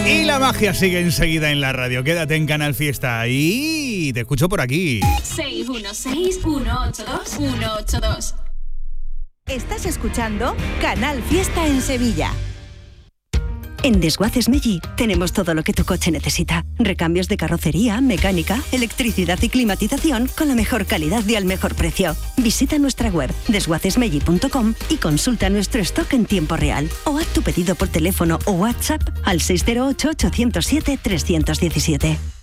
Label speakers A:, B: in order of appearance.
A: Y la magia sigue enseguida en la radio. Quédate en Canal Fiesta y te escucho por aquí.
B: 616-182-182.
C: Estás escuchando Canal Fiesta en Sevilla.
D: En Desguaces Meggi tenemos todo lo que tu coche necesita. Recambios de carrocería, mecánica, electricidad y climatización con la mejor calidad y al mejor precio. Visita nuestra web desguacesmeggi.com y consulta nuestro stock en tiempo real. O haz tu pedido por teléfono o WhatsApp al 608 807 317.